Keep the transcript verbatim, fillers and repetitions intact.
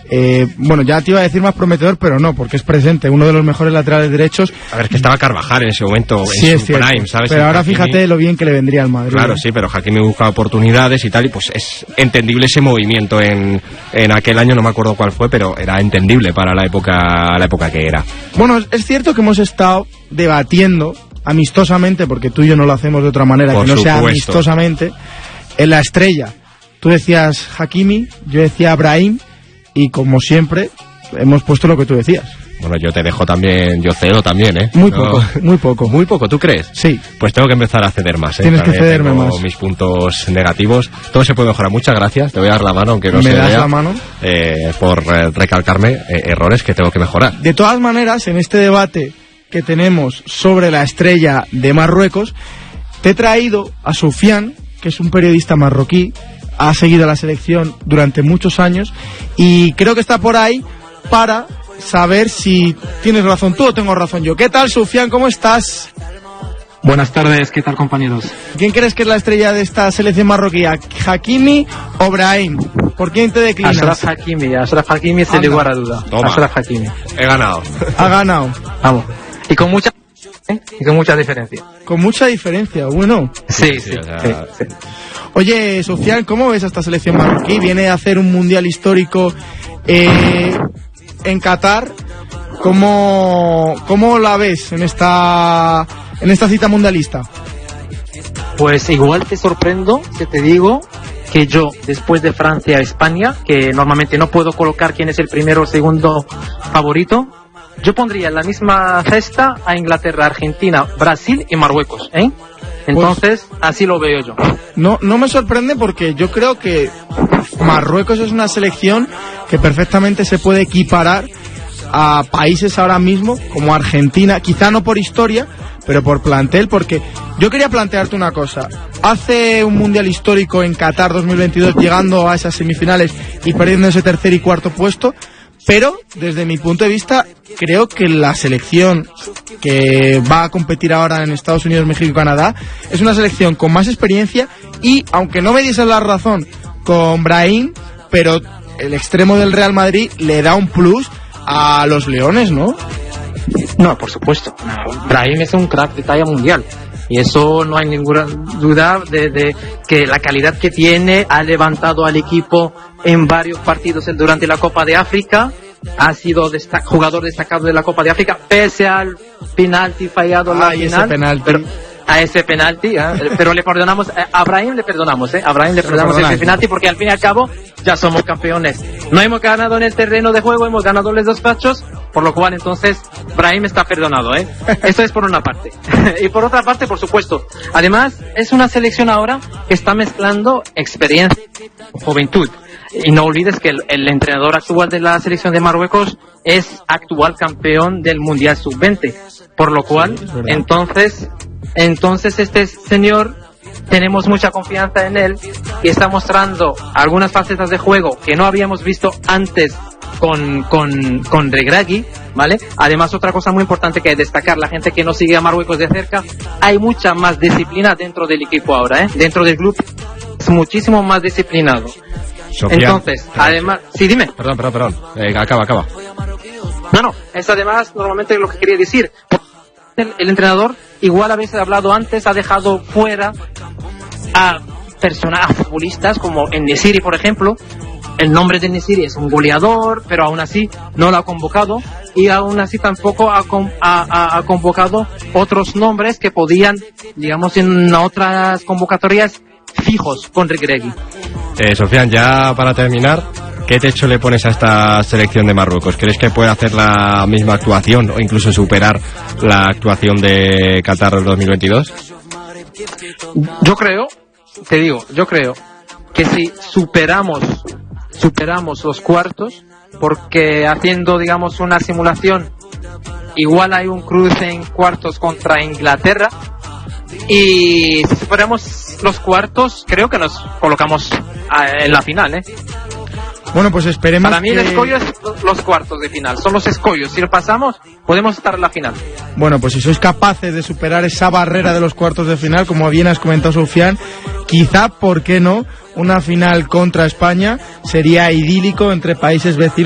eh, bueno, ya te iba a decir más prometedor, pero no, porque es presente, uno de los mejores laterales derechos. A ver, que estaba Carvajal en ese momento, sí, en su prime, ¿sabes? Pero en ahora Hakimi, fíjate lo bien que le vendría al Madrid. Claro, sí, pero Hakimi busca oportunidades y tal, y pues es entendible ese movimiento en, en aquel año, no me acuerdo cuál fue, pero era entendible para la época, la época que era. Bueno, es cierto que hemos estado debatiendo amistosamente, porque tú y yo no lo hacemos de otra manera, Por que no supuesto. sea amistosamente, en la estrella. Tú decías Hakimi, yo decía Brahim, y como siempre, hemos puesto lo que tú decías. Bueno, yo te dejo también, yo cedo también, ¿eh? Muy no, poco, muy poco. Muy poco, ¿tú crees? Sí. Pues tengo que empezar a ceder más, ¿eh? Tienes También que cederme tengo más. mis puntos negativos. Todo se puede mejorar. Muchas gracias. Te voy a dar la mano, aunque no ¿Me se das vea, la mano? Eh, por eh, recalcarme eh, errores que tengo que mejorar. De todas maneras, en este debate que tenemos sobre la estrella de Marruecos, te he traído a Soufiane, que es un periodista marroquí, ha seguido la selección durante muchos años y creo que está por ahí para saber si tienes razón tú o tengo razón yo. ¿Qué tal, Soufiane? ¿Cómo estás? Buenas tardes, ¿qué tal, compañeros? ¿Quién crees que es la estrella de esta selección marroquí? ¿Hakimi o Brahim? ¿Por quién te declinas? Ashraf Hakimi, Ashraf Hakimi sin lugar a duda. Toma. Ashraf Hakimi. He ganado. Ha ganado. Vamos. Y con mucha ¿eh? y con mucha diferencia. Con mucha diferencia, bueno. Sí, Sí, sí, o sea, sí, sí. Oye, Soufiane, ¿cómo ves a esta selección marroquí? Viene a hacer un mundial histórico eh, en Qatar. ¿Cómo, ¿Cómo la ves en esta, en esta cita mundialista? Pues igual te sorprendo si te digo que yo, después de Francia a España, que normalmente no puedo colocar quién es el primero o segundo favorito, yo pondría en la misma cesta a Inglaterra, Argentina, Brasil y Marruecos, ¿eh? Entonces, pues, así lo veo yo. No, no me sorprende porque yo creo que Marruecos es una selección que perfectamente se puede equiparar a países ahora mismo como Argentina, quizá no por historia, pero por plantel, porque yo quería plantearte una cosa. Hace un mundial histórico en Qatar dos mil veintidós, llegando a esas semifinales y perdiendo ese tercer y cuarto puesto, pero desde mi punto de vista creo que la selección que va a competir ahora en Estados Unidos, México y Canadá es una selección con más experiencia y, aunque no me dieses la razón con Brahim, pero el extremo del Real Madrid le da un plus a los Leones, ¿no? No, por supuesto. No, Brahim es un crack de talla mundial. Y eso no hay ninguna duda de, de que la calidad que tiene, ha levantado al equipo en varios partidos durante la Copa de África, ha sido destac- jugador destacado de la Copa de África, pese al penalti fallado en la Ay, final. ese penalti. Pero, a ese penalti, ¿eh? Pero le perdonamos, a Brahim le perdonamos, ¿eh? A Brahim le perdonamos ese penalti porque al fin y al cabo ya somos campeones. No hemos ganado en el terreno de juego, hemos ganado los despachos, por lo cual entonces Brahim está perdonado, ¿eh? Esto es por una parte. Y por otra parte, por supuesto, además es una selección ahora que está mezclando experiencia con juventud. Y no olvides que el, el entrenador actual de la selección de Marruecos es actual campeón del Mundial sub veinte, por lo cual entonces entonces este señor, tenemos mucha confianza en él y está mostrando algunas facetas de juego que no habíamos visto antes con, con, con Regragui, ¿vale? Además, otra cosa muy importante que destacar, la gente que no sigue a Marruecos de cerca, hay mucha más disciplina dentro del equipo ahora, ¿eh? Dentro del club es muchísimo más disciplinado. Sofía, Entonces, además, sí, dime. Perdón, perdón, perdón. Eh, acaba, acaba. No, no, es además normalmente lo que quería decir. El, el entrenador, igual a veces hablado antes, ha dejado fuera a personas, a futbolistas como En-Nesyri, por ejemplo. El nombre de En-Nesyri es un goleador, pero aún así no lo ha convocado y aún así tampoco ha, ha, ha convocado otros nombres que podían, digamos, en otras convocatorias fijos con Regragui. Eh, Soufiane, ya para terminar, ¿qué techo le pones a esta selección de Marruecos? ¿Crees que puede hacer la misma actuación o incluso superar la actuación de Qatar del dos mil veintidós? Yo creo, te digo, yo creo que si superamos, superamos los cuartos, porque haciendo, digamos, una simulación, igual hay un cruce en cuartos contra Inglaterra, y si superamos los cuartos, creo que nos colocamos en la final, ¿eh? Bueno, pues esperemos. Para mí que... el escollo es los cuartos de final, son los escollos. Si lo pasamos, podemos estar en la final. Bueno, pues si sois capaces de superar esa barrera de los cuartos de final, como bien has comentado, Soufiane, quizá, ¿por qué no?, una final contra España sería idílico entre países vecinos.